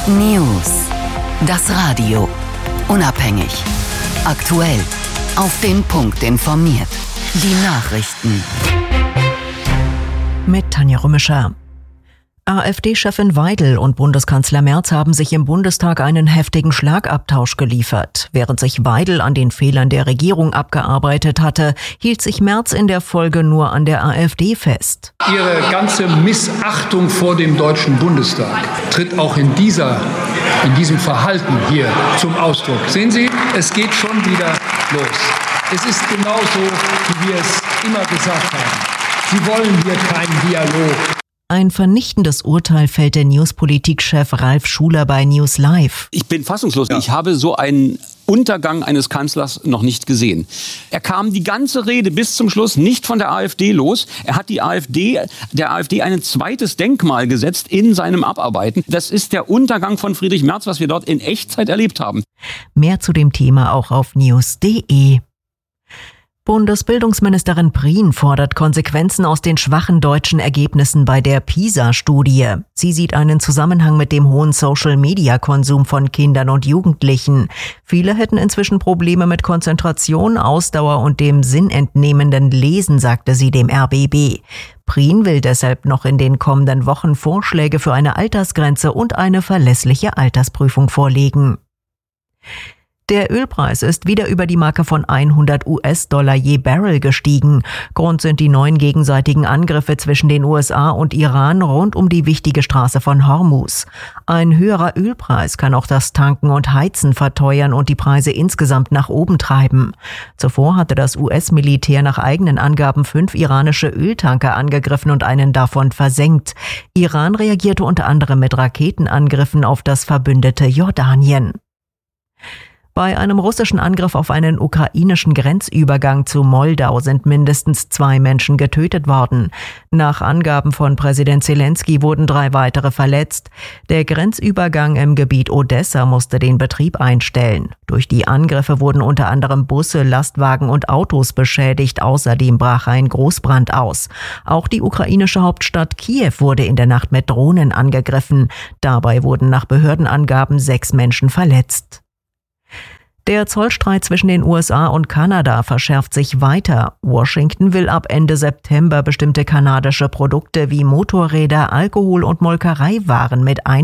News. Das Radio. Unabhängig. Aktuell. Auf den Punkt informiert. Die Nachrichten. Mit Tanja Rümischer. AfD-Chefin Weidel und Bundeskanzler Merz haben sich im Bundestag einen heftigen Schlagabtausch geliefert. Während sich Weidel an den Fehlern der Regierung abgearbeitet hatte, hielt sich Merz in der Folge nur an der AfD fest. Ihre ganze Missachtung vor dem Deutschen Bundestag tritt auch in diesem Verhalten hier zum Ausdruck. Sehen Sie, es geht schon wieder los. Es ist genauso, wie wir es immer gesagt haben. Sie wollen hier keinen Dialog. Ein vernichtendes Urteil fällt der Newspolitik-Chef Ralf Schuler bei News Live. Ich bin fassungslos. Ja. Ich habe so einen Untergang eines Kanzlers noch nicht gesehen. Er kam die ganze Rede bis zum Schluss nicht von der AfD los. Er hat der AfD ein zweites Denkmal gesetzt in seinem Abarbeiten. Das ist der Untergang von Friedrich Merz, was wir dort in Echtzeit erlebt haben. Mehr zu dem Thema auch auf news.de. Bundesbildungsministerin Prien fordert Konsequenzen aus den schwachen deutschen Ergebnissen bei der PISA-Studie. Sie sieht einen Zusammenhang mit dem hohen Social-Media-Konsum von Kindern und Jugendlichen. Viele hätten inzwischen Probleme mit Konzentration, Ausdauer und dem sinnentnehmenden Lesen, sagte sie dem RBB. Prien will deshalb noch in den kommenden Wochen Vorschläge für eine Altersgrenze und eine verlässliche Altersprüfung vorlegen. Der Ölpreis ist wieder über die Marke von $100 je Barrel gestiegen. Grund sind die neuen gegenseitigen Angriffe zwischen den USA und Iran rund um die wichtige Straße von Hormuz. Ein höherer Ölpreis kann auch das Tanken und Heizen verteuern und die Preise insgesamt nach oben treiben. Zuvor hatte das US-Militär nach eigenen Angaben 5 iranische Öltanker angegriffen und einen davon versenkt. Iran reagierte unter anderem mit Raketenangriffen auf das verbündete Jordanien. Bei einem russischen Angriff auf einen ukrainischen Grenzübergang zu Moldau sind mindestens 2 Menschen getötet worden. Nach Angaben von Präsident Zelensky wurden 3 weitere verletzt. Der Grenzübergang im Gebiet Odessa musste den Betrieb einstellen. Durch die Angriffe wurden unter anderem Busse, Lastwagen und Autos beschädigt. Außerdem brach ein Großbrand aus. Auch die ukrainische Hauptstadt Kiew wurde in der Nacht mit Drohnen angegriffen. Dabei wurden nach Behördenangaben 6 Menschen verletzt. Der Zollstreit zwischen den USA und Kanada verschärft sich weiter. Washington will ab Ende September bestimmte kanadische Produkte wie Motorräder, Alkohol und Molkereiwaren mit